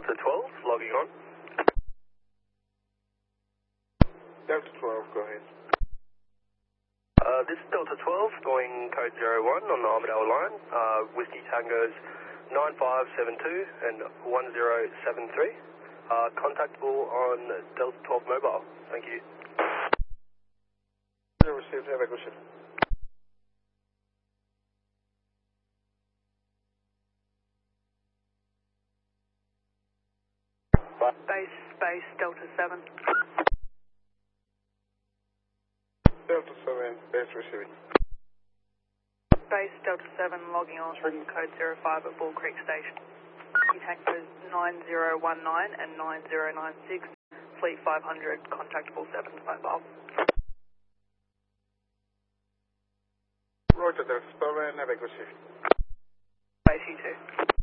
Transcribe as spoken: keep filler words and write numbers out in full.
Delta twelve, logging on. Delta twelve, go ahead. Uh, this is Delta twelve, going code zero one on the Armadale line. Uh, Whiskey Tango's nine five seven two and one zero seven three. Uh, contactable on Delta twelve mobile. Thank you. Received, have a good shift. Base, base, Delta seven. Delta seven, base receiving. Base, Delta seven, logging on code zero five at Bull Creek Station. Tankers nine zero one nine and nine zero nine six, Fleet five hundred, contactable seven mobile. Roger, Delta seven, have a good shift. Base, you two.